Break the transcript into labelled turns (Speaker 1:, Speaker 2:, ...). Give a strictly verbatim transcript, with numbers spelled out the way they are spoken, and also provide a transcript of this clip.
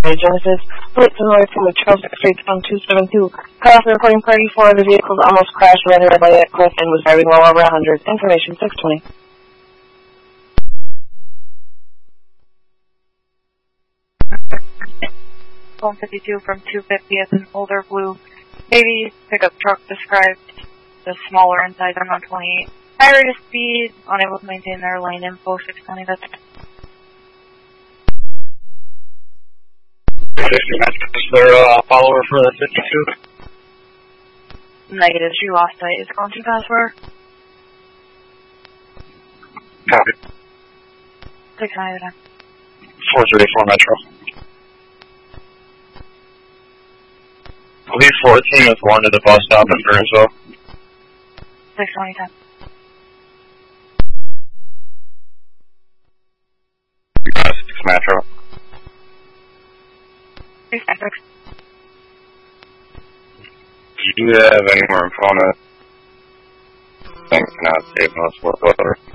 Speaker 1: Genesis, plate similar to a Charles Street on two seven two. Cut off the recording party for the vehicles almost crashed when red light at Cliff and was driving well over one hundred. Information six twenty.
Speaker 2: one fifty-two from two fifty as an older blue baby pickup truck described the smaller inside on one twenty-eight. High rate of speed, unable to maintain their lane info, six twenty, that's
Speaker 3: Is there a follower for the fifty-two?
Speaker 2: negative. She lost sight. Is going too fast for her?
Speaker 3: Copy.
Speaker 2: six twenty then.
Speaker 3: four thirty-four Metro. Police fourteen is going to the bus stop in Burnsville.
Speaker 2: six twenty ten.
Speaker 3: six Metro.
Speaker 2: six six.
Speaker 3: Do you have any more info on it? Thanks for not saving us whatsoever.